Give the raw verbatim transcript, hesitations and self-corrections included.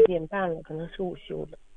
点半了，可能是午休了。